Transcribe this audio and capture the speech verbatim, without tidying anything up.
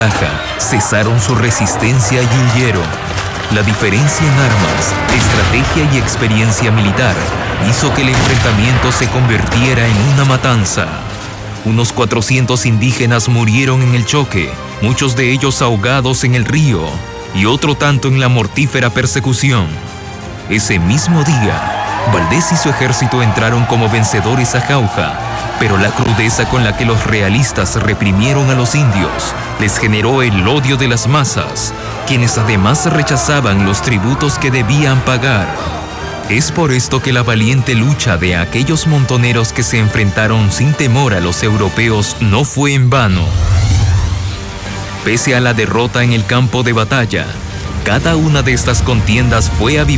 cesaron su resistencia y huyeron. La diferencia en armas, estrategia y experiencia militar hizo que el enfrentamiento se convirtiera en una matanza. Unos cuatrocientos indígenas murieron en el choque, muchos de ellos ahogados en el río y otro tanto en la mortífera persecución. Ese mismo día, Valdés y su ejército entraron como vencedores a Jauja, pero la crudeza con la que los realistas reprimieron a los indios les generó el odio de las masas, quienes además rechazaban los tributos que debían pagar. Es por esto que la valiente lucha de aquellos montoneros que se enfrentaron sin temor a los europeos no fue en vano. Pese a la derrota en el campo de batalla, cada una de estas contiendas fue avivada